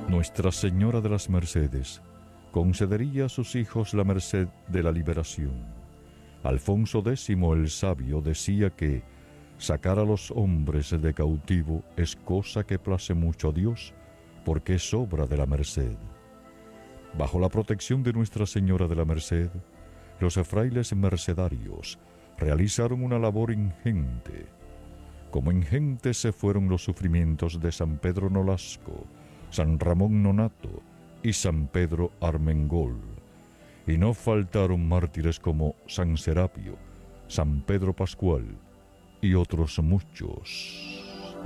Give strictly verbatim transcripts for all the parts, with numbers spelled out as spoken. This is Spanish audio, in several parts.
Nuestra Señora de las Mercedes concedería a sus hijos la merced de la liberación. Alfonso décimo el Sabio decía que sacar a los hombres de cautivo es cosa que place mucho a Dios, porque es obra de la merced. Bajo la protección de Nuestra Señora de la Merced, los frailes mercedarios realizaron una labor ingente. Como ingentes se fueron los sufrimientos de San Pedro Nolasco, San Ramón Nonato y San Pedro Armengol, y no faltaron mártires como San Serapio, San Pedro Pascual y otros muchos.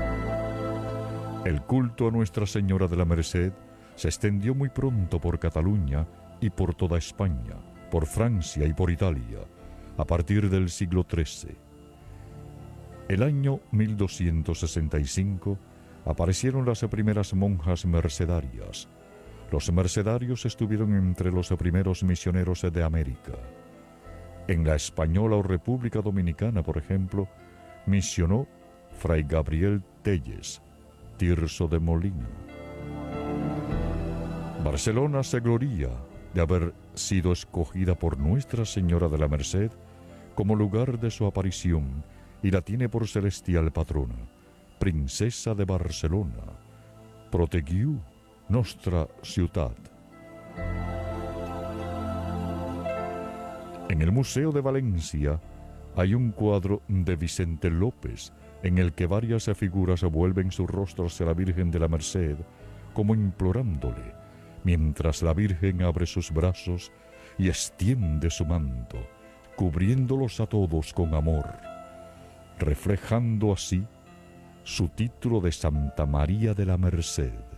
El culto a Nuestra Señora de la Merced se extendió muy pronto por Cataluña y por toda España, por Francia y por Italia, a partir del siglo trece. El año mil doscientos sesenta y cinco aparecieron las primeras monjas mercedarias. Los mercedarios estuvieron entre los primeros misioneros de América. En la Española o República Dominicana, por ejemplo, misionó Fray Gabriel Telles, Tirso de Molina. Barcelona se gloría de haber sido escogida por Nuestra Señora de la Merced como lugar de su aparición y la tiene por celestial patrona, princesa de Barcelona, protegiu nostra ciutat. En el Museo de Valencia hay un cuadro de Vicente López en el que varias figuras vuelven sus rostros a la Virgen de la Merced como implorándole, mientras la Virgen abre sus brazos y extiende su manto, cubriéndolos a todos con amor, reflejando así su título de Santa María de la Merced.